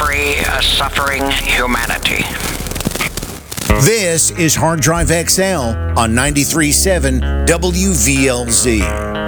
free a suffering humanity. This is Hard Drive XL on 93.7 WVLZ.